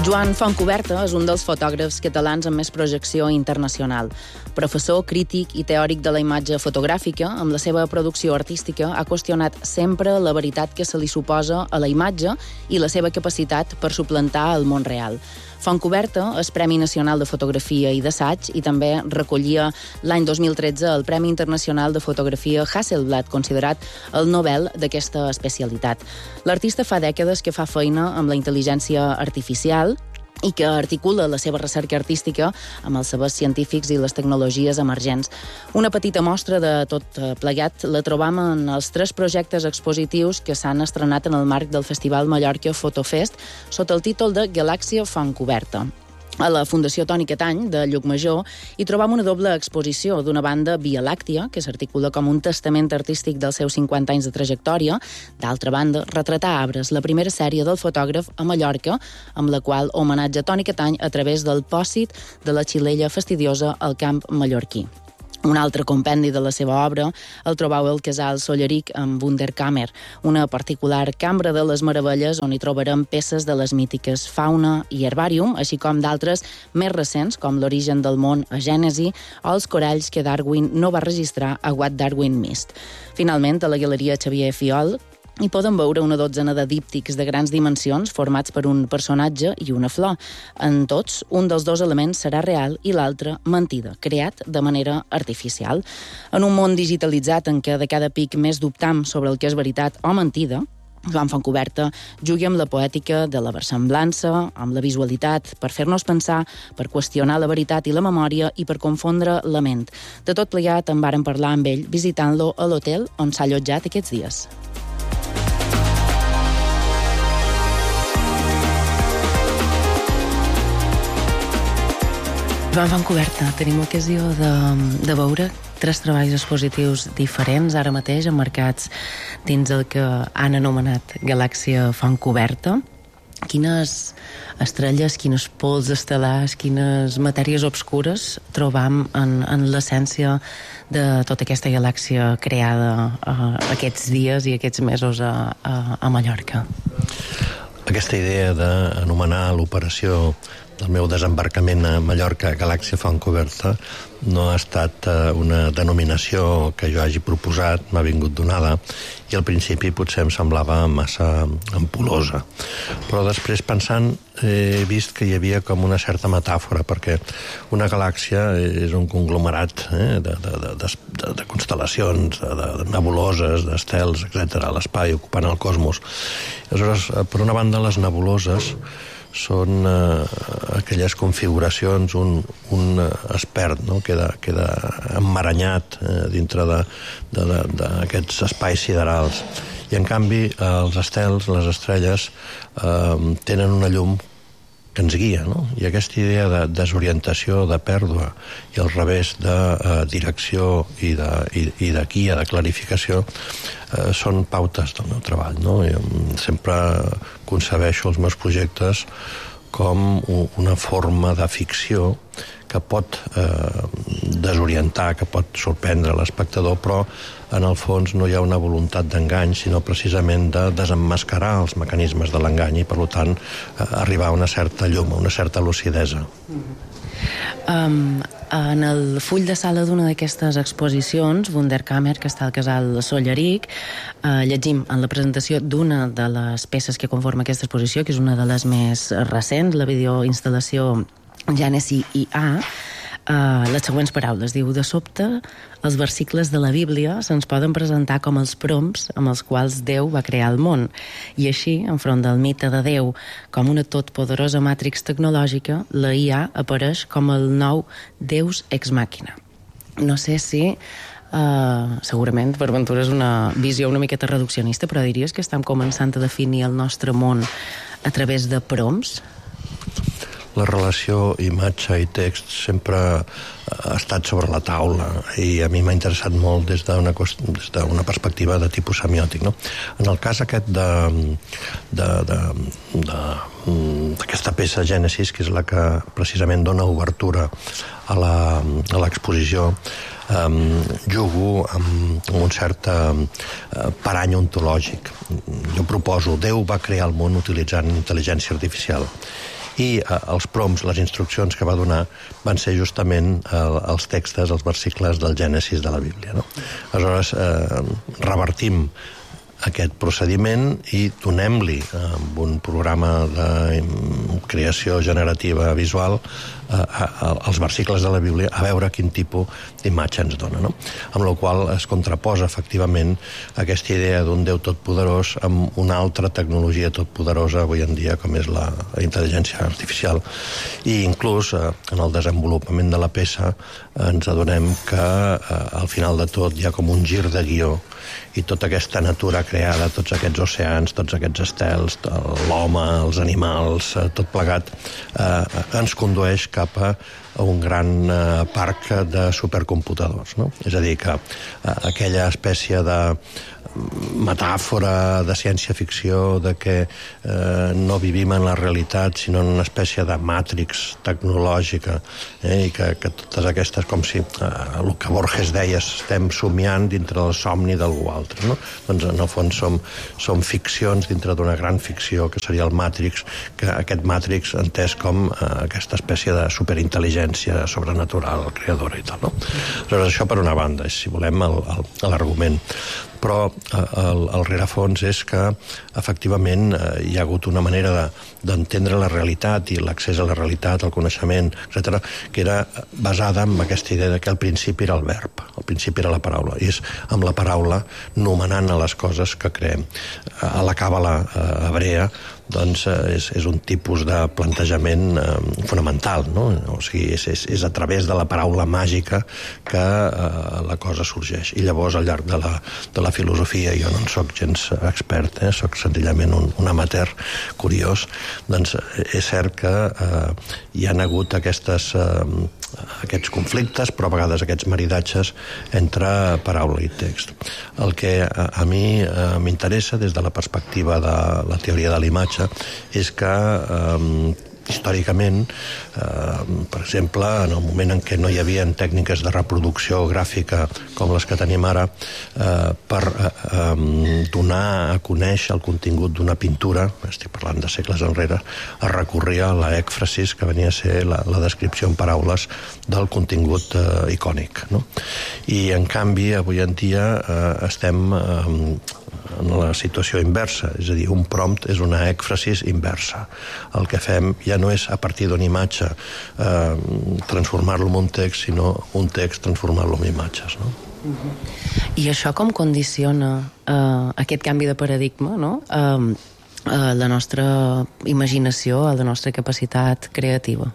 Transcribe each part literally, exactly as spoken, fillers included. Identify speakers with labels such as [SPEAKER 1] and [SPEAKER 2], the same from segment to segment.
[SPEAKER 1] Joan Fontcuberta és un dels fotògrafs catalans amb més projecció internacional. Professor, crític i teòric de la imatge fotogràfica, amb la seva producció artística ha qüestionat sempre la veritat que se li suposa a la imatge i la seva capacitat per suplantar el món real. Fontcuberta és Premi Nacional de Fotografia i d'Assaig i també recollia l'any dos mil tretze el Premi Internacional de Fotografia Hasselblad, considerat el Nobel d'aquesta especialitat. L'artista fa dècades que fa feina amb la intel·ligència artificial i que articula la seva recerca artística amb els sabers científics i les tecnologies emergents. Una petita mostra de tot plegat la trobam en els tres projectes expositius que s'han estrenat en el marc del Festival Mallorca Fotofest sota el títol de Galàxia Fontcuberta. A la Fundació Toni Catany, de Llucmajor, hi trobam una doble exposició d'una banda Via Làctia, que s'articula com un testament artístic dels seus cinquanta anys de trajectòria. D'altra banda, Retratar arbres, la primera sèrie del fotògraf a Mallorca, amb la qual homenatja Toni Catany a través del pòsit de la xilella fastidiosa al camp mallorquí. Un altre compendi de la seva obra el trobau al Casal Solleric amb Wunderkammer, una particular cambra de les meravelles on hi trobarem peces de les mítiques Fauna i Herbarium, així com d'altres més recents, com L'origen del món a Gènesi o els coralls que Darwin no va registrar a What Darwin Missed. Finalment, a la Galeria Xavier Fiol hi poden veure una dotzena de díptics de grans dimensions formats per un personatge i una flor. En tots, un dels dos elements serà real i l'altre mentida, creat de manera artificial. En un món digitalitzat en què de cada pic més dubtam sobre el que és veritat o mentida, Joan Fontcuberta jugui amb la poètica de la versemblança, amb la visualitat, per fer-nos pensar, per qüestionar la veritat i la memòria i per confondre la ment. De tot plegat en vàrem parlar amb ell visitant-lo a l'hotel on s'ha allotjat aquests dies. Joan Fontcuberta, tenim ocasió de, de veure tres treballs expositius diferents, ara mateix emmarcats dins el que han anomenat Galàxia Fontcuberta. Quines estrelles, quines pols estel·lars, quines matèries obscures trobam en, en l'essència de tota aquesta galàxia creada uh, aquests dies i aquests mesos a, a, a Mallorca?
[SPEAKER 2] Aquesta idea d'anomenar l'operació del meu desembarcament a Mallorca, Galàxia Fontcuberta, no ha estat una denominació que jo hagi proposat, m'ha vingut donada, i al principi potser em semblava massa ampulosa. Però després, pensant, he vist que hi havia com una certa metàfora, perquè una galàxia és un conglomerat eh, de, de, de, de, de constel·lacions, de, de nebuloses, d'estels, etcètera, a l'espai, ocupant el cosmos. Aleshores, per una banda, les nebuloses són eh, aquelles configuracions, un, un expert, no? queda, queda emmaranyat eh, dintre d'aquests espais siderals. I, en canvi, eh, els estels, les estrelles, eh, tenen una llum que ens guia, no? I aquesta idea de desorientació, de pèrdua, i al revés de eh, direcció i de, i, i de guia, de clarificació, eh, són pautes del meu treball, no? I sempre concebeixo els meus projectes com una forma de ficció que pot eh, desorientar, que pot sorprendre l'espectador, però en el fons no hi ha una voluntat d'engany, sinó precisament de desemmascarar els mecanismes de l'engany i, per tant, eh, arribar a una certa llum, a una certa lucidesa.
[SPEAKER 1] Um, en el full de sala d'una d'aquestes exposicions, Wunderkammer, que està al Casal Solleric, eh, llegim en la presentació d'una de les peces que conforma aquesta exposició, que és una de les més recents, la videoinstal·lació Gènesi i A, uh, les següents paraules. Diu: de sobte, els versicles de la Bíblia se'ns poden presentar com els prompts amb els quals Déu va crear el món. I així, enfront del mite de Déu com una totpoderosa màtrix tecnològica, la I A apareix com el nou Deus ex machina. No sé si... Uh, segurament, per ventura, és una visió una miqueta reduccionista, però diries que estem començant a definir el nostre món a través de prompts?
[SPEAKER 2] La relació imatge i text sempre ha estat sobre la taula i a mi m'ha interessat molt des d'una des d'una perspectiva de tipus semiòtic, no? En el cas aquest de, de, de, de, d'aquesta peça Gènesis, que és la que precisament dona obertura a l'exposició, um, jugo amb, amb un cert uh, parany ontològic. Jo proposo, Déu va crear el món utilitzant intel·ligència artificial. i eh, els prompts, les instruccions que va donar, van ser justament eh, els textos, els versicles del Gènesis de la Bíblia, no? Aleshores, eh, revertim aquest procediment i donem-li amb un programa de creació generativa visual eh, als versicles de la Bíblia a veure quin tipus d'imatge ens dona, no? Amb la qual es contraposa efectivament aquesta idea d'un Déu totpoderós amb una altra tecnologia totpoderosa avui en dia com és la, la intel·ligència artificial, i inclús eh, en el desenvolupament de la peça eh, ens adonem que eh, al final de tot hi ha com un gir de guió i tota aquesta natura creada, tots aquests oceans, tots aquests estels, l'home, els animals, tot plegat, eh, ens condueix cap a un gran eh, parc de supercomputadors, no? És a dir, que eh, aquella espècie de metàfora de ciència-ficció de que eh, no vivim en la realitat sinó en una espècie de màtrix tecnològica, eh, i que, que totes aquestes, com si eh, el que Borges deia, estem somiant dintre del somni d'algú altre, no? Doncs en el fons som, som ficcions dintre d'una gran ficció que seria el Matrix, que aquest Matrix entès com eh, aquesta espècie de superintel·ligència sobrenatural creadora i tal, no? Aleshores, això per una banda, si volem l'argument. Però eh, el, el rerefons és que efectivament eh, hi ha hagut una manera de, d'entendre la realitat i l'accés a la realitat, al coneixement, etcètera, que era basada en aquesta idea de que el principi era el verb, el principi era la paraula, i és amb la paraula nomenant a les coses que creem. A la càbala eh, hebrea doncs és, és un tipus de plantejament eh, fonamental, no? O sigui, és, és, és a través de la paraula màgica que eh, la cosa sorgeix. I llavors, al llarg de la, de la filosofia, jo no en soc gens expert, eh? Soc senzillament un, un amateur curiós, doncs és cert que eh, hi han hagut aquestes, eh, aquests conflictes, però a vegades aquests maridatges entre paraula i text. El que a, a mi eh, m'interessa des de la perspectiva de la teoria de l'imatge és que eh, històricament, eh, per exemple, en el moment en què no hi havia tècniques de reproducció gràfica com les que tenim ara, eh, per eh, eh, donar a conèixer el contingut d'una pintura, estic parlant de segles enrere, es recorria a la ècfrasis, que venia a ser la, la descripció en paraules del contingut eh, icònic, no? I en canvi, avui en dia eh, estem eh, en la situació inversa, és a dir, un prompt és una ècfrasis inversa. El que fem ja no és a partir d'una imatge eh, transformar-lo en un text, sinó un text transformar-lo en imatges, no?
[SPEAKER 1] Uh-huh. I això com condiciona eh, aquest canvi de paradigma, no? Eh, eh, la nostra imaginació, la nostra capacitat creativa?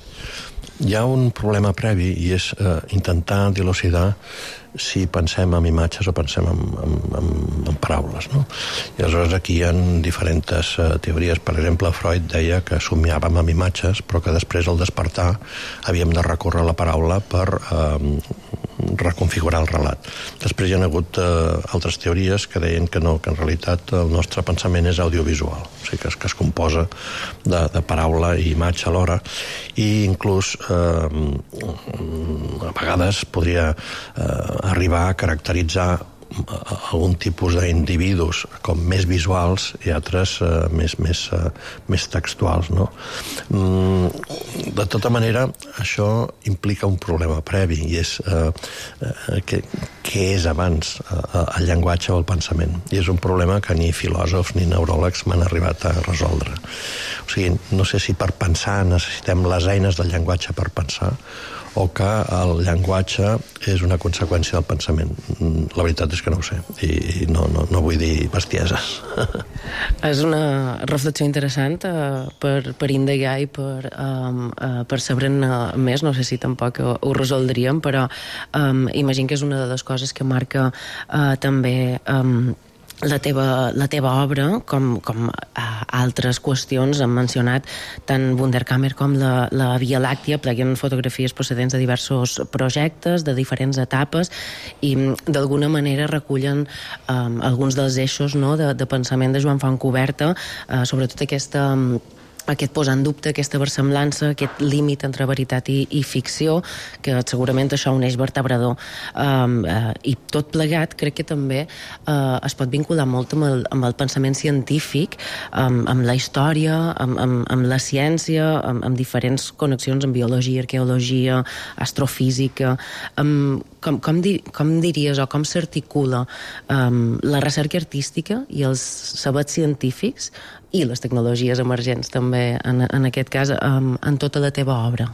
[SPEAKER 2] Hi ha un problema previ i és eh, intentar dilucidar si pensem en imatges o pensem en, en, en, en paraules, no? I aleshores aquí hi ha diferents uh, teories. Per exemple, Freud deia que somiàvem amb imatges, però que després al despertar havíem de recórrer a la paraula per uh, reconfigurar el relat. Després hi ha hagut uh, altres teories que deien que no, que en realitat el nostre pensament és audiovisual, o sigui que es, que es composa de, de paraula i imatge alhora, i inclús uh, a vegades podria uh, arribar a caracteritzar algun tipus d'individus com més visuals i altres eh, més, més, eh, més textuals, no? Mm, de tota manera, això implica un problema previ i és eh, eh, que, què és abans eh, el llenguatge o el pensament, i és un problema que ni filòsofs ni neuròlegs m'han arribat a resoldre. O sigui, no sé si per pensar necessitem les eines del llenguatge per pensar o que el llenguatge és una conseqüència del pensament. La veritat és que no ho sé, i no, no, no vull dir bestieses.
[SPEAKER 1] És una reflexió interessant eh, per, per indagar i per, um, uh, per saber-ne més. No sé si tampoc ho, ho resoldríem, però um, imagino que és una de les coses que marca uh, també um, la teva, la teva obra, com, com uh, altres qüestions han mencionat tant Wunderkammer com la, la Via Làctia, pleguen fotografies procedents de diversos projectes, de diferents etapes, i d'alguna manera recullen um, alguns dels eixos, no, de, de pensament de Joan Fontcuberta, uh, sobretot aquesta aquest posar en dubte, aquesta versemblança, aquest límit entre veritat i, i ficció, que segurament això uneix vertebrador. Um, uh, I tot plegat crec que també uh, es pot vincular molt amb el, amb el pensament científic, um, amb la història, amb, amb, amb la ciència, amb, amb diferents connexions amb biologia, arqueologia, astrofísica. Um, com, com, di, com diries o com s'articula um, la recerca artística i els sabers científics i les tecnologies emergents també, en, en aquest cas, en, en tota la teva obra?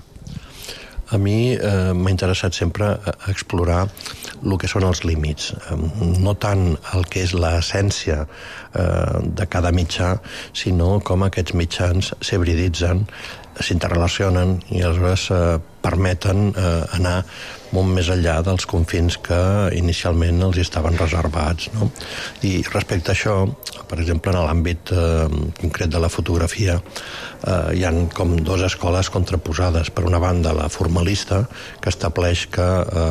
[SPEAKER 2] A mi eh, m'ha interessat sempre explorar el que són els límits, no tant el que és l'essència eh, de cada mitjà, sinó com aquests mitjans s'hibriditzen, s'interrelacionen i aleshores eh, permeten eh, anar molt més enllà dels confins que inicialment els estaven reservats, no? I respecte a això, per exemple, en l'àmbit eh, concret de la fotografia, eh, hi ha com dues escoles contraposades. Per una banda, la formalista, que estableix que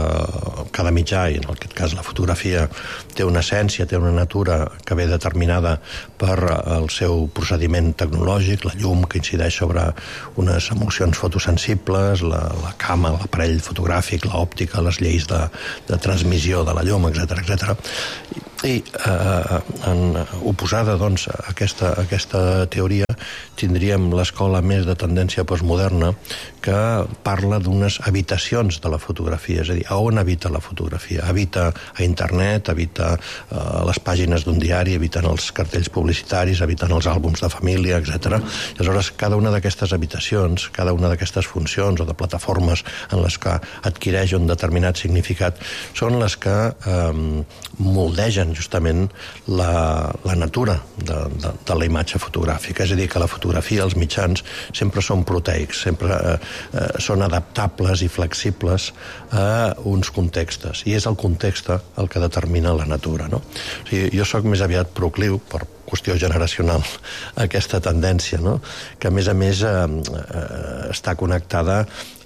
[SPEAKER 2] eh, cada mitjà, i en aquest cas la fotografia, té una essència, té una natura que ve determinada per el seu procediment tecnològic, la llum que incideix sobre unes emulsions fotosensibles, la, la cama, l'aparell fotogràfic, l'òptica, les lleis de, de transmissió de la llum, etcètera, etcètera. I eh, en oposada doncs, a aquesta, a aquesta teoria tindríem l'escola més de tendència postmoderna que parla d'unes habitacions de la fotografia, és a dir, a on habita la fotografia? Habita a internet, habita a les pàgines d'un diari, habita en els cartells publicitaris, habita en els àlbums de família, etcètera. I aleshores cada una d'aquestes habitacions, cada una d'aquestes funcions o de plataformes en les que adquireix un determinat significat són les que eh, moldegen justament la, la natura de, de, de la imatge fotogràfica. És a dir, que la fotografia, els mitjans, sempre són proteics, sempre eh, eh, són adaptables i flexibles a uns contextes. I és el context el que determina la natura, no? O sigui, jo sóc més aviat procliu, per qüestió generacional, aquesta tendència, no? Que a més a més eh, eh, està connectada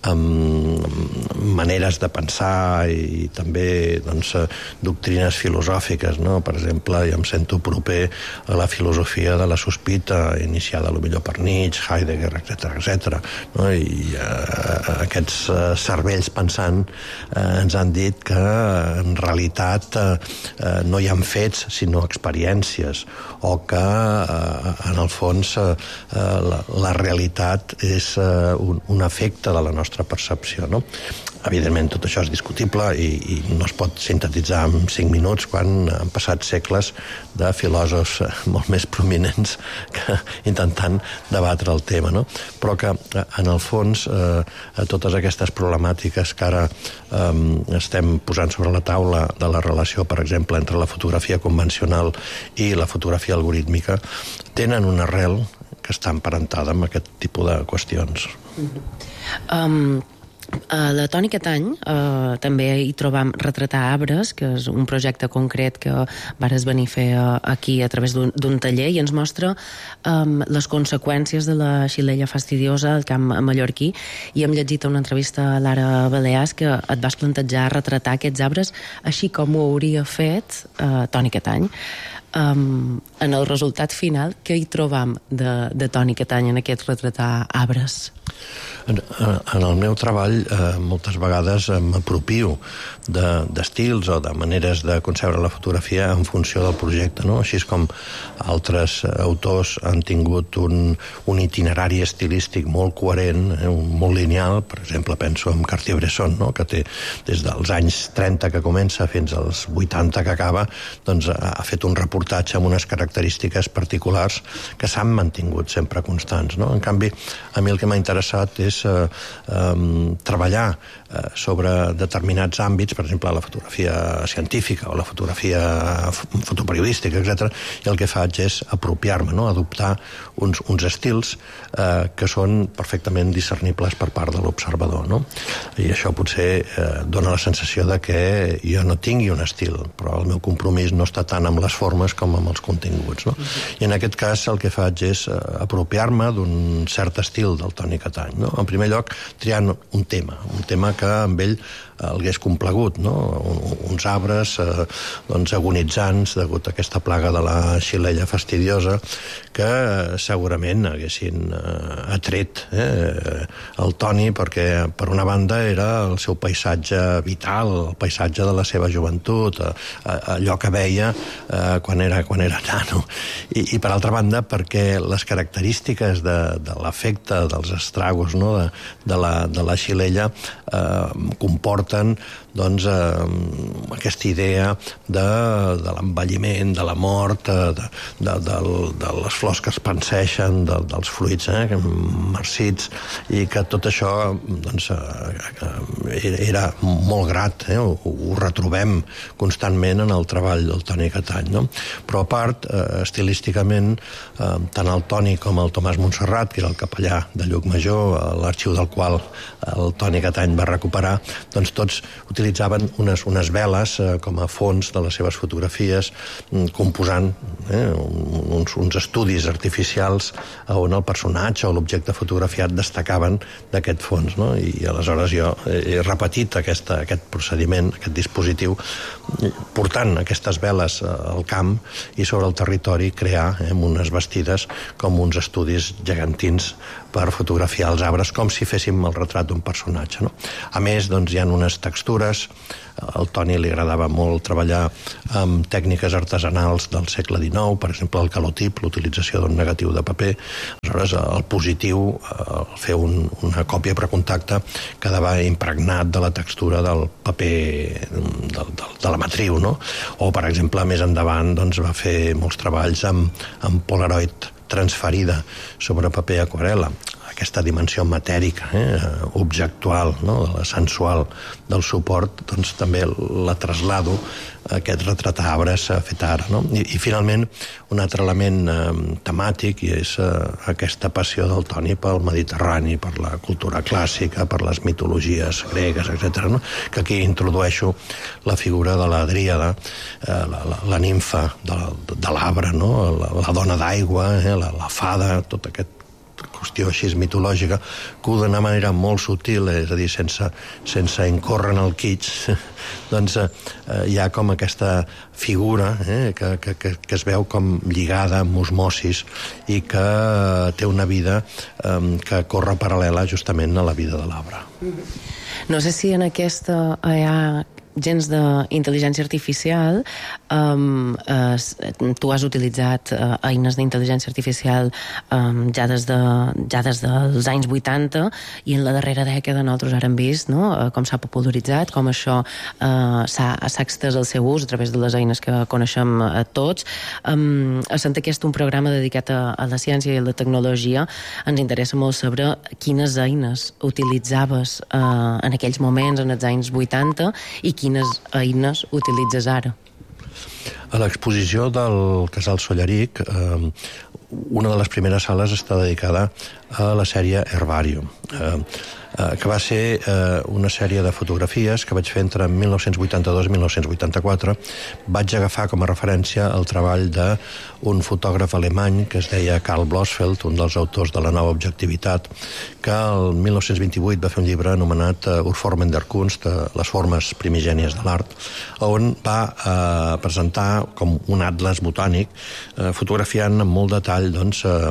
[SPEAKER 2] amb maneres de pensar i també doncs, doctrines filosòfiques, no? Per exemple, jo em sento proper a la filosofia de la sospita iniciada potser per Nietzsche, Heidegger, etcètera, etcètera, no? I eh, aquests eh, cervells pensant eh, ens han dit que en realitat eh, no hi ha fets sinó experiències, o que eh, en el fons eh, la, la realitat és eh, un, un efecte de la nostra percepció, no? Evidentment, tot això és discutible i, i no es pot sintetitzar en cinc minuts quan han passat segles de filòsofs molt més prominents que intentant debatre el tema, no? Però que, en el fons, eh, totes aquestes problemàtiques que ara eh, estem posant sobre la taula de la relació, per exemple, entre la fotografia convencional i la fotografia algorítmica, tenen una arrel que està emparentada amb aquest tipus de qüestions.
[SPEAKER 1] Um, a la Tònica Tany uh, també hi trobam Retratar arbres, que és un projecte concret que vares venir a fer uh, aquí a través d'un taller, i ens mostra um, les conseqüències de la xilella fastidiosa al camp mallorquí, i hem llegit una entrevista a Lara Balears que et vas plantejar retratar aquests arbres així com ho hauria fet uh, Tònica Tany. Um, en el resultat final, què hi trobam de, de Tònica Tany en aquest retratar arbres?
[SPEAKER 2] En, en el meu treball eh, moltes vegades m'apropio d'estils de, o de maneres de concebre la fotografia en funció del projecte, no? Així és com altres autors han tingut un, un itinerari estilístic molt coherent, eh, molt lineal. Per exemple, penso en Cartier-Bresson, no? Que té des dels anys trenta que comença fins als vuitanta que acaba, doncs ha fet un reportatge amb unes característiques particulars que s'han mantingut sempre constants, no? En canvi, a mi el que m'ha interessat és eh, eh, treballar eh, sobre determinats àmbits, per exemple la fotografia científica o la fotografia fotoperiodística, etcètera, i el que faig és apropiar-me, no? Adoptar uns, uns estils eh, que són perfectament discernibles per part de l'observador, no? I això potser eh, dona la sensació de que jo no tingui un estil, però el meu compromís no està tant amb les formes com amb els continguts, no? I en aquest cas el que faig és eh, apropiar-me d'un cert estil del Tònica Tany, no? En primer lloc, triant un tema, un tema que amb ell el hagués complegut, no? Uns arbres eh, doncs, agonitzants degut a aquesta plaga de la xilella fastidiosa que eh, segurament haguessin eh, atret eh, el Toni perquè, per una banda, era el seu paisatge vital, el paisatge de la seva joventut, eh, allò que veia eh, quan, era, quan era nano. I, i per altra banda, perquè les característiques de, de l'efecte dels estragos, no? de, de, la, de la xilella eh, comporten doncs, eh, aquesta idea de, de l'envelliment, de la mort, de, de, de, de les flors que es panseixen, de, dels fruits eh, marcits, i que tot això doncs, eh, era molt grat, eh? ho, ho retrobem constantment en el treball del Toni Catany. No? Però a part, eh, estilísticament, eh, tant el Toni com el Tomàs Montserrat, que era el capellà de Llucmajor, l'arxiu del qual el Toni Catany va recuperar, doncs tots utilitzaven unes, unes veles eh, com a fons de les seves fotografies, composant eh, uns, uns estudis artificials on el personatge o l'objecte fotografiat destacaven d'aquest fons. No? I aleshores jo he repetit aquesta, aquest procediment, aquest dispositiu, portant aquestes veles al camp i sobre el territori crear eh, unes bastides com uns estudis gegantins per fotografiar els arbres com si féssim el retrat d'un personatge. No? A més, doncs, hi ha unes textures. Al Toni li agradava molt treballar amb tècniques artesanals del segle dinou, per exemple el calotip, l'utilització d'un negatiu de paper. Aleshores, el positiu, el fer un, una còpia per contacte, quedava impregnat de la textura del paper de, de, de la matriu, no? O, per exemple, més endavant doncs, va fer molts treballs amb, amb Polaroid transferida sobre paper aquarel·la. Aquesta dimensió matèrica, eh, objectual, no? sensual del suport, doncs també la traslado a aquest retratar arbres fet ara. No? I, I finalment, un altre element eh, temàtic i és eh, aquesta passió del Toni pel Mediterrani, per la cultura clàssica, per les mitologies gregues, etcètera. No? Que aquí introdueixo la figura de la dríada, eh, la, la, la nimfa de, de l'arbre, no? la, la dona d'aigua, eh, la, la fada, tot aquest qüestió així mitològica, que d'una manera molt sutil, és a dir, sense, sense incórrer en el kitsch, doncs eh, hi ha com aquesta figura eh, que, que, que es veu com lligada amb osmosis i que té una vida eh, que corre paral·lela justament a la vida de l'arbre.
[SPEAKER 1] No sé si en aquesta hi ha gens d'intel·ligència artificial. Um, uh, tu has utilitzat uh, eines d'intel·ligència artificial um, ja, des de, ja des dels anys vuitanta, i en la darrera dècada nosaltres ara hem vist, no?, uh, com s'ha popularitzat, com això uh, s'ha extès el seu ús a través de les eines que coneixem uh, tots. Um, a Sant Aquest, un programa dedicat a, a la ciència i a la tecnologia, ens interessa molt saber quines eines utilitzaves uh, en aquells moments, en els anys vuitanta, i quines eines utilitzes ara.
[SPEAKER 2] A l'exposició del Casal Solleric, eh, una de les primeres sales està dedicada a la sèrie Herbarium, eh, eh, que va ser eh, una sèrie de fotografies que vaig fer entre mil nou-cents vuitanta-dos i mil nou-cents vuitanta-quatre. Vaig agafar com a referència el treball d'un fotògraf alemany que es deia Karl Blossfeld, un dels autors de la nova objectivitat, que el mil nou-cents vint-i-vuit va fer un llibre anomenat uh, Urformen der Kunst, uh, les formes primigènies de l'art, on va uh, presentar com un atles botànic, uh, fotografiant amb molt detall doncs, uh,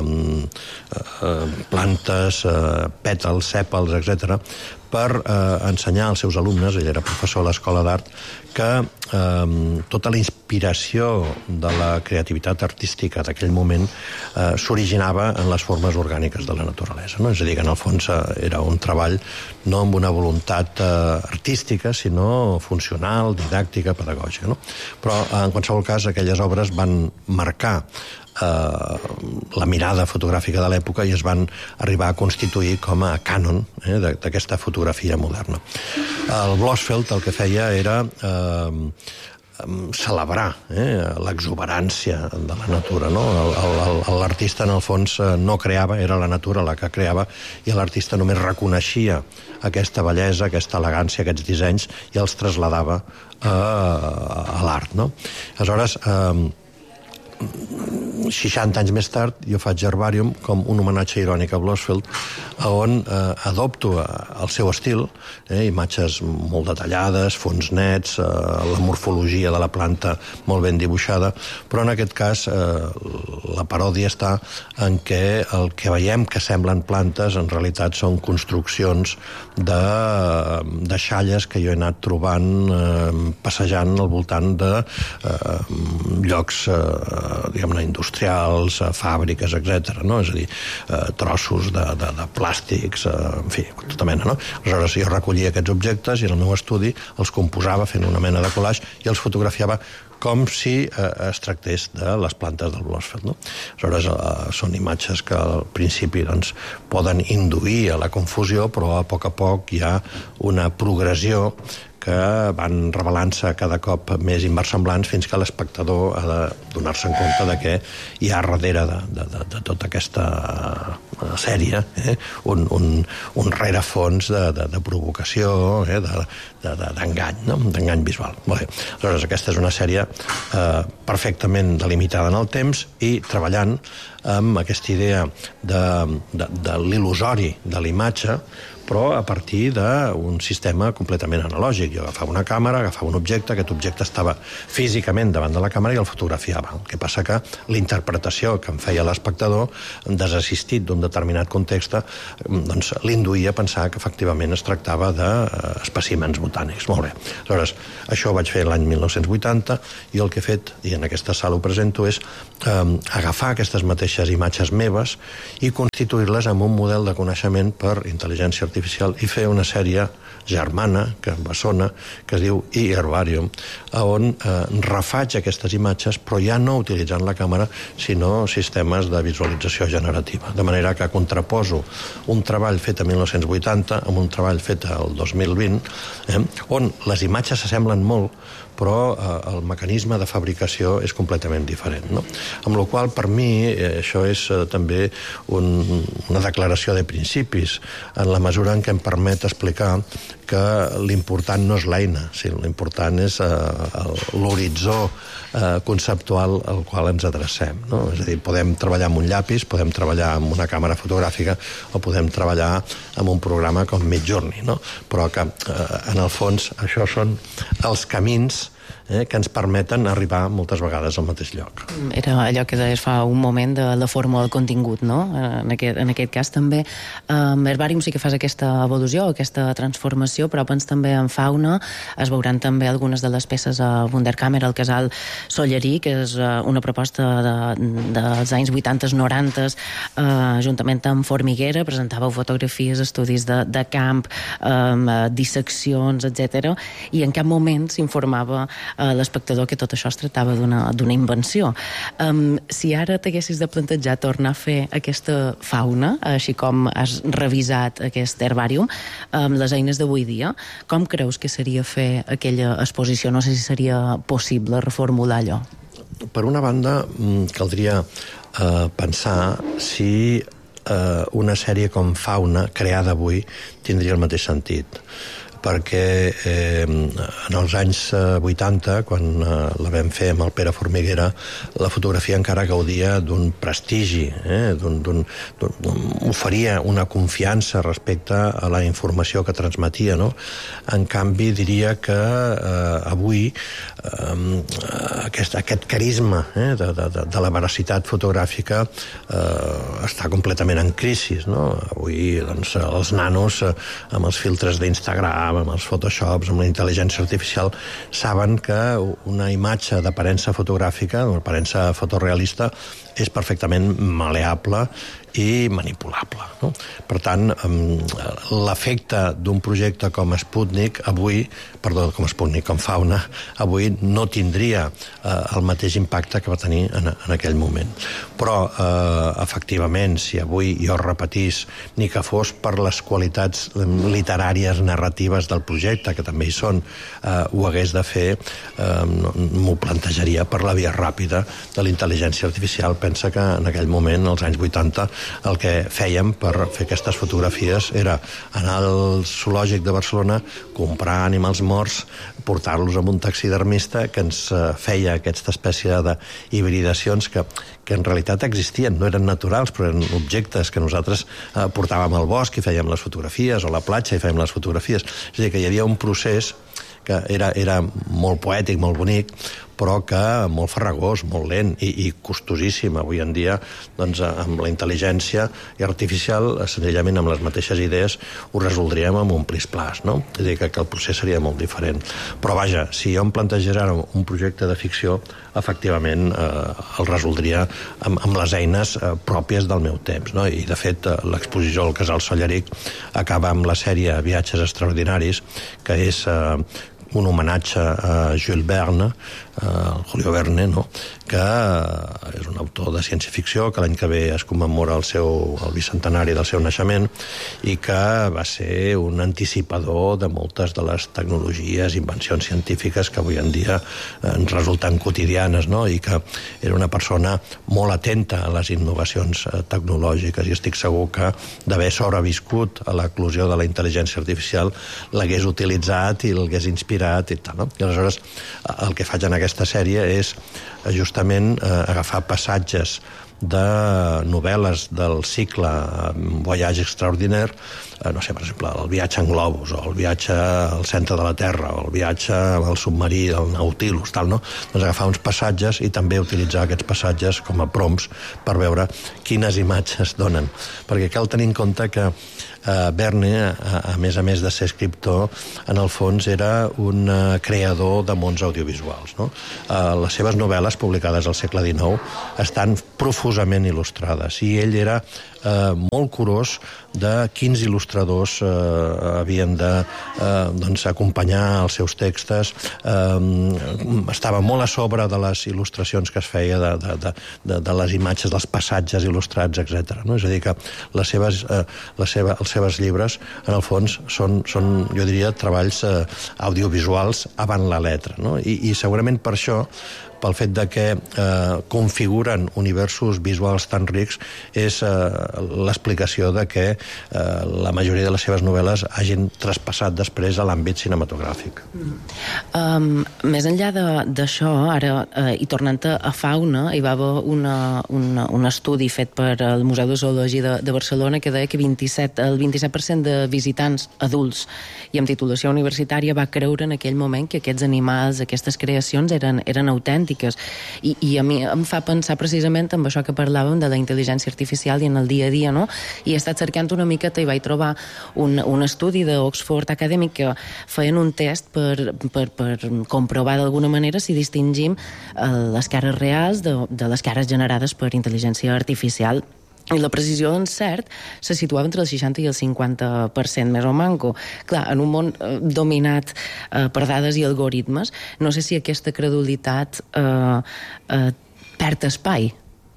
[SPEAKER 2] uh, plantes, uh, pètals, sèpals, etcètera, per eh, ensenyar als seus alumnes, ell era professor a l'Escola d'Art, que eh, tota la inspiració de la creativitat artística d'aquell moment eh, s'originava en les formes orgàniques de la naturalesa. No? És a dir, que en el fons eh, era un treball no amb una voluntat eh, artística, sinó funcional, didàctica, pedagògica. No? Però, en qualsevol cas, aquelles obres van marcar eh, la mirada fotogràfica de l'època i es van arribar a constituir com a cànon eh, d'aquesta fotografia moderna. El Blossfeld el que feia era eh, celebrar eh, l'exuberància de la natura. No? L'artista, en el fons, no creava, era la natura la que creava, i l'artista només reconeixia aquesta bellesa, aquesta elegància, aquests dissenys, i els trasladava a, a l'art. No? Aleshores, eh, seixanta anys més tard, jo faig Herbarium com un homenatge irònic a Blofeld, on eh, adopto el seu estil, eh, imatges molt detallades, fons nets, eh, la morfologia de la planta molt ben dibuixada, però en aquest cas eh, la paròdia està en què el que veiem que semblen plantes en realitat són construccions de, de xalles que jo he anat trobant eh, passejant al voltant de eh, llocs eh, diguem-ne industrials, eh, fàbriques, etcètera. No? És a dir, eh, trossos de, de, de plàstics, eh, en fi, tota mena. No? Aleshores jo recollia aquests objectes i en el meu estudi els composava fent una mena de collage i els fotografiava com si eh, es tractés de les plantes del Blofeld. No? Aleshores, eh, són imatges que al principi doncs, poden induir a la confusió, però a poc a poc hi ha una progressió que van revelant-se cada cop més inversemblants fins que l'espectador ha de donar-se en compte de que hi ha darrere de, de, de, de tota aquesta sèrie eh, un, un, un rerefons de, de, de provocació, eh, d'engany, de, de, no? d'engany visual. Molt bé. Aleshores, aquesta és una sèrie eh, perfectament delimitada en el temps i treballant amb aquesta idea de, de, de l'il·lusori de l'imatge, però a partir d'un sistema completament analògic. Jo agafava una càmera, agafava un objecte, aquest objecte estava físicament davant de la càmera i el fotografiava. El que passa que la interpretació que em feia l'espectador, desassistit d'un determinat context, doncs l'induïa a pensar que efectivament es tractava d'espècimens botànics. Molt bé. Aleshores, això ho vaig fer l'any mil nou-cents vuitanta i el que he fet, i en aquesta sala ho presento, és eh, agafar aquestes mateixes imatges meves i constituir-les en un model de coneixement per intel·ligència artificial i fer una sèrie germana, que bessona, que es diu iHerbarium, on eh, refaig aquestes imatges, però ja no utilitzant la càmera, sinó sistemes de visualització generativa. De manera que contraposo un treball fet a mil nou-cents vuitanta amb un treball fet al dos mil vint, eh, on les imatges s'assemblen molt, però eh, el mecanisme de fabricació és completament diferent. No? Amb la qual cosa, per mi, eh, això és eh, també un, una declaració de principis, en la mesura en què em permet explicar que l'important no és l'eina, sinó l'important és eh, l'horitzó eh, conceptual al qual ens adrecem. No? És a dir, podem treballar amb un llapis, podem treballar amb una càmera fotogràfica o podem treballar amb un programa com Midjourney, no? Però que, eh, en el fons, això són els camins eh, que ens permeten arribar moltes vegades al mateix lloc.
[SPEAKER 1] Era allò que deies fa un moment de la forma del contingut, no? En aquest, en aquest cas també um, Herbarium sí que fas aquesta evolució, aquesta transformació, però abans també en fauna es veuran també algunes de les peces a Wunderkammer, al casal Sollerí, que és uh, una proposta de, dels anys vuitanta noranta, uh, juntament amb Formiguera, presentàveu fotografies, estudis de, de camp, um, disseccions, etcètera, i en cap moment s'informava a l'espectador que tot això es tractava d'una invenció. Um, si ara t'haguessis de plantejar tornar a fer aquesta fauna, així com has revisat aquest herbarium, amb les eines d'avui dia, com creus que seria fer aquella exposició? No sé si seria possible reformular allò.
[SPEAKER 2] Per una banda, caldria eh, pensar si eh, una sèrie com Fauna, creada avui, tindria el mateix sentit. Perquè eh, en els anys vuitanta, quan eh, la vam fer amb el Pere Formiguera, la fotografia encara gaudia d'un prestigi, eh, d'un, d'un, d'un, oferia una confiança respecte a la informació que transmetia, no? En canvi, diria que eh, avui eh, aquest, aquest carisma eh, de, de, de la veracitat fotogràfica eh, està completament en crisi, no? Avui, doncs, els nanos eh, amb els filtres d'Instagram, amb els Photoshops, amb la intel·ligència artificial, saben que una imatge d'aparença fotogràfica, una aparença fotorealista, és perfectament maleable i manipulable. No? Per tant, l'efecte d'un projecte com Sputnik avui, perdó, com Sputnik, com Fauna, avui no tindria eh, el mateix impacte que va tenir en, en aquell moment. Però, eh, efectivament, si avui jo repetís, ni que fos per les qualitats literàries, narratives del projecte, que també hi són, eh, ho hagués de fer, eh, m'ho plantejaria per la via ràpida de la intel·ligència artificial. pensa que en aquell moment, als anys vuitanta, el que fèiem per fer aquestes fotografies era anar al zoològic de Barcelona, comprar animals morts, portar-los amb un taxidermista que ens feia aquesta espècie d'hibridacions que, que en realitat existien, no eren naturals, però eren objectes que nosaltres eh, portàvem al bosc i fèiem les fotografies, o a la platja i fèiem les fotografies. És a dir, que hi havia un procés que era, era molt poètic, molt bonic, però que molt farragós, molt lent i, i costosíssim. Avui en dia, doncs, amb la intel·ligència artificial, senzillament amb les mateixes idees, ho resoldríem amb un plis-plas, no? És a dir, que, que el procés seria molt diferent. Però vaja, si jo em plantegés ara un projecte de ficció, efectivament eh, el resoldria amb, amb les eines eh, pròpies del meu temps, no? I, de fet, eh, l'exposició al Casal Solleric acaba amb la sèrie Viatges extraordinaris, que és eh, un homenatge a Jules Verne, a Julio Verne, no? Que és un autor de ciència-ficció, que l'any que ve es commemora el seu el bicentenari del seu naixement i que va ser un anticipador de moltes de les tecnologies, invencions científiques que avui en dia ens resulten quotidianes, no? I que era una persona molt atenta a les innovacions tecnològiques, i estic segur que d'haver sobreviscut a l'eclosió de la intel·ligència artificial l'hagués utilitzat i l'hagués inspirat i tal, no? I aleshores el que faig en aquesta sèrie és justament eh, agafar passatges de novel·les del cicle Voyage Extraordinaire, eh, no sé, per exemple, el viatge en globus, o el viatge al centre de la Terra, o el viatge al submarí, al Nautilus, tal, no? Doncs agafar uns passatges i també utilitzar aquests passatges com a prompts per veure quines imatges donen. Perquè cal tenir en compte que Uh, Verne, a, a més a més de ser escriptor, en el fons era un uh, creador de mons audiovisuals, no? Uh, les seves novel·les, publicades al segle dinou, estan profusament il·lustrades, i ell era uh, molt curós de quins il·lustradors uh, havien de uh, doncs, acompanyar els seus textos. Uh, estava molt a sobre de les il·lustracions que es feia, de, de, de, de, de les imatges, dels passatges il·lustrats, etcètera, no? És a dir, que les seves, uh, la seva, els seves llibres, en el fons, són, són jo diria, treballs eh, audiovisuals avant la letra, no? I, i segurament per això, pel fet de que eh, configuren universos visuals tan rics, és eh, l'explicació de que eh, la majoria de les seves novel·les hagin traspassat després a l'àmbit cinematogràfic.
[SPEAKER 1] Mm. Um, més enllà d'això, ara, eh, i tornant a Fauna, hi va haver una, una, un estudi fet per el Museu de Zoologia de, de Barcelona que deia que vint-i-set, el vint-i-set per cent de visitants adults i amb titulació universitària va creure en aquell moment que aquests animals, aquestes creacions eren, eren autèntiques. I, i a mi em fa pensar precisament amb això que parlàvem de la intel·ligència artificial i en el dia a dia, no? I he estat cercant una miqueta i vaig trobar un, un estudi d'Oxford Academic que feien un test per, per, per comprovar d'alguna manera si distingim eh, les cares reals de, de les cares generades per intel·ligència artificial. I la precisió d'encert se situava entre el seixanta i el cinquanta per cent, més o manco. Clar, en un món eh, dominat eh, per dades i algoritmes, no sé si aquesta credulitat eh, eh, perd espai.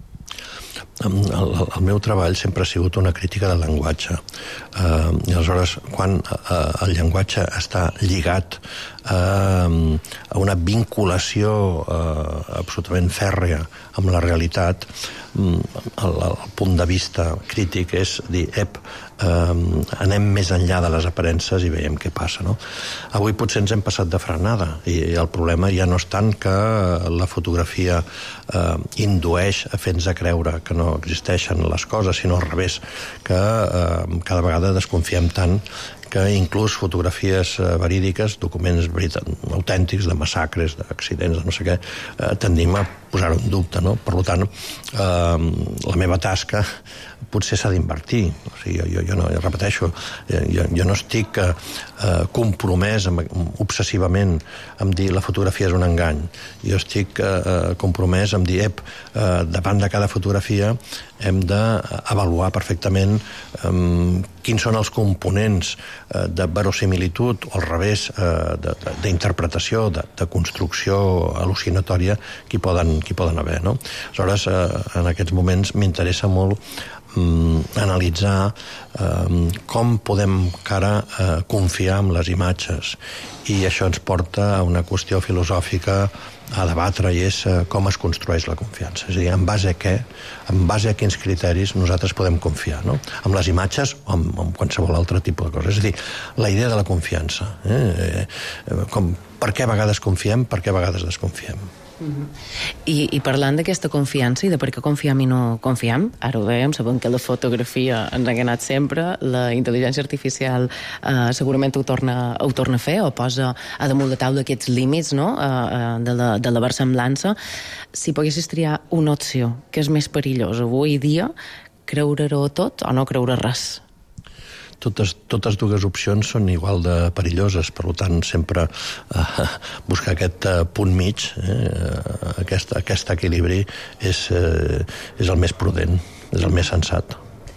[SPEAKER 2] El, el, el meu treball sempre ha sigut una crítica del llenguatge. Uh, i aleshores, quan uh, el llenguatge està lligat uh, a una vinculació uh, absolutament fèrrea amb la realitat, um, el, el punt de vista crític és dir, ep, um, anem més enllà de les aparences i veiem què passa, no? Avui potser ens hem passat de frenada i, i el problema ja no és tant que la fotografia uh, indueix a fer-nos a creure que no existeixen les coses, sinó al revés, que eh, cada vegada desconfiem tant que inclús fotografies eh, verídiques, documents autèntics de massacres, d'accidents, de no sé què, eh, tendim a posar-ho en dubte, no? Per tant, eh, la meva tasca potser s'ha d'invertir. O sigui, jo, jo, no, jo repeteixo, jo, jo no estic eh, compromès amb, obsessivament amb dir la fotografia és un engany. Jo estic eh, compromès amb dir, ep, eh, davant de cada fotografia hem d'avaluar perfectament eh, quins són els components eh, de verosimilitud o al revés eh, d'interpretació, de, de, de construcció al·lucinatòria que hi poden, que hi poden haver, no? Aleshores, eh, en aquests moments m'interessa molt mm, analitzar eh, com podem encara eh, confiar en les imatges, i això ens porta a una qüestió filosòfica a debatre, i és eh, com es construeix la confiança. És a dir, en base a què, en base a quins criteris nosaltres podem confiar, no? Amb les imatges o amb, amb qualsevol altre tipus de cosa. És a dir, la idea de la confiança. Eh? Eh, com, per què a vegades confiem, per què a vegades desconfiem.
[SPEAKER 1] Uh-huh. I, i parlant d'aquesta confiança i de per què confiem i no confiem, ara ho veiem, sabem que la fotografia ens ha anat sempre, la intel·ligència artificial eh, segurament ho torna, ho torna a fer o posa a damunt la taula aquests límits, no? eh, de, la, de la versemblança. Si poguessis triar una opció que és més perillosa avui dia, creure-ho tot o no creure res?
[SPEAKER 2] Totes, totes dues opcions són igual de perilloses, per tant, sempre eh, buscar aquest eh, punt mig, eh, aquest, aquest equilibri, és, eh, és el més prudent, és el més sensat.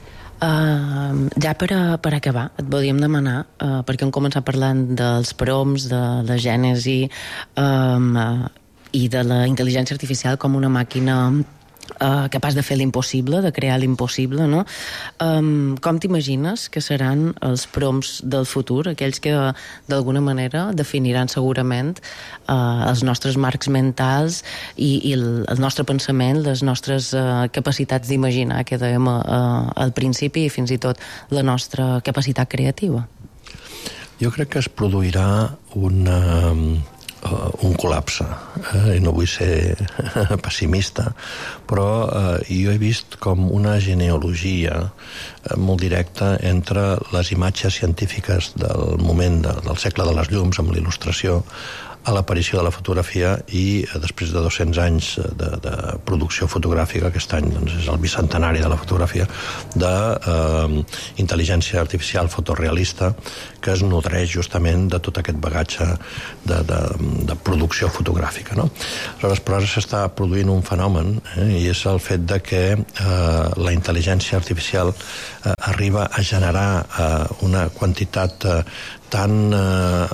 [SPEAKER 1] Uh, ja per, a, per acabar, et volíem demanar, uh, perquè hem començat parlant dels prompts, de la gènesi um, uh, i de la intel·ligència artificial com una màquina Uh, capaç de fer l'impossible, de crear l'impossible, no? Um, com t'imagines que seran els prompts del futur, aquells que d'alguna manera definiran segurament uh, els nostres marcs mentals i, i el, el nostre pensament, les nostres uh, capacitats d'imaginar, que dèiem uh, al principi, i fins i tot la nostra capacitat creativa?
[SPEAKER 2] Jo crec que es produirà una... Uh, un col·lapse, eh? I no vull ser pessimista, però uh, jo he vist com una genealogia uh, molt directa entre les imatges científiques del moment de, del segle de les llums, amb l'il·lustració, a l'aparició de la fotografia, i eh, després de dos-cents anys de, de producció fotogràfica, aquest any doncs, és el bicentenari de la fotografia, de eh, intel·ligència artificial fotorealista, que es nodreix justament de tot aquest bagatge de, de, de producció fotogràfica, no? Aleshores, però ara s'està produint un fenomen, eh, i és el fet de que eh, la intel·ligència artificial eh, arriba a generar eh, una quantitat eh, tan eh,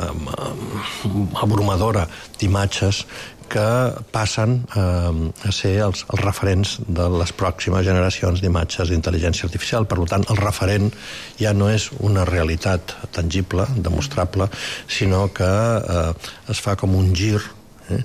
[SPEAKER 2] abrumadora d'imatges que passen eh, a ser els, els referents de les pròximes generacions d'imatges d'intel·ligència artificial. Per tant, el referent ja no és una realitat tangible, demostrable, sinó que eh, es fa com un gir eh,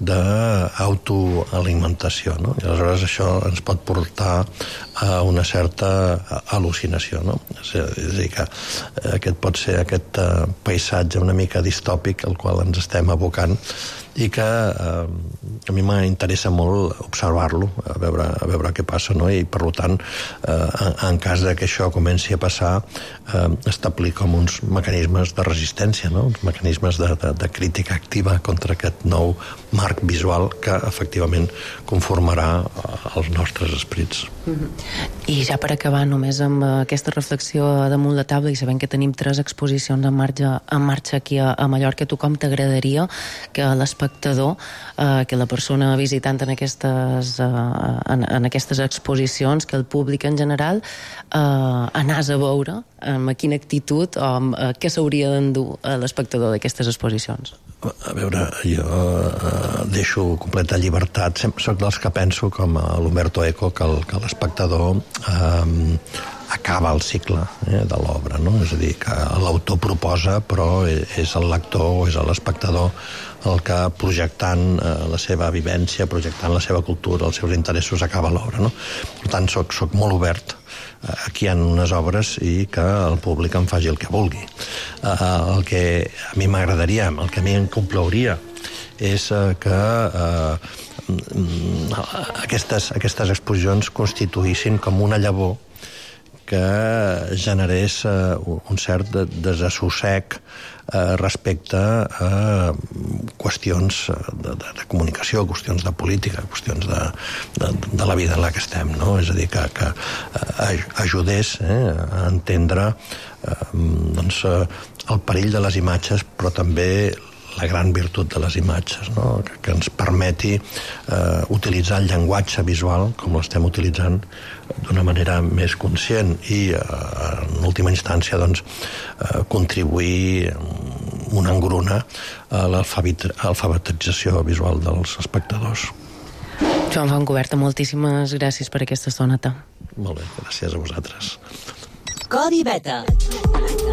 [SPEAKER 2] d'autoalimentació, no? I aleshores això ens pot portar a una certa al·lucinació, no? És a dir, que aquest pot ser aquest uh, paisatge una mica distòpic al qual ens estem abocant, i que eh, a mi m'interessa molt observar-lo, a veure, a veure què passa, no? I per tant, eh, en, en cas que això comenci a passar, eh, establir com uns mecanismes de resistència, no? Uns mecanismes de, de, de crítica activa contra aquest nou marc visual que efectivament conformarà els nostres esprits.
[SPEAKER 1] Mm-hmm. I ja per acabar, només amb aquesta reflexió damunt la taula, i sabent que tenim tres exposicions en marxa, en marxa aquí a, a Mallorca, tu com t'agradaria que l'espectador, eh, que la persona visitant en aquestes, eh, en, en aquestes exposicions, que el públic en general eh, anàs a veure amb quina actitud o amb, eh, què s'hauria d'endur l'espectador d'aquestes exposicions?
[SPEAKER 2] A veure, jo eh, deixo completa llibertat. Soc dels que penso, com l'Umberto Eco, que l'espectador eh, acaba el cicle eh, de l'obra, no? És a dir, que l'autor proposa, però és el lector o és l'espectador el que, projectant eh, la seva vivència, projectant la seva cultura, els seus interessos, acaba l'obra, no? Per tant, soc, soc molt obert. Aquí hi ha unes obres i que el públic en faci el que vulgui. Uh, el que a mi m'agradaria, el que a mi em complauria, és uh, que uh, aquestes, aquestes exposicions constituïssin com una llavor que generés uh, un cert desassossec uh, respecte a qüestions de, de, de comunicació, qüestions de política, qüestions de, de, de la vida en la que estem, no? És a dir, que, que uh, ajudés eh, a entendre uh, doncs, uh, el perill de les imatges, però també la gran virtut de les imatges, no? que, que ens permeti eh, utilitzar el llenguatge visual com l'estem utilitzant d'una manera més conscient i eh, en última instància doncs, eh, contribuir una engruna a l'alfabetització visual dels espectadors.
[SPEAKER 1] Joan Fontcuberta, moltíssimes gràcies per aquesta estoneta.
[SPEAKER 2] Molt bé, gràcies a vosaltres.
[SPEAKER 3] Codi Beta.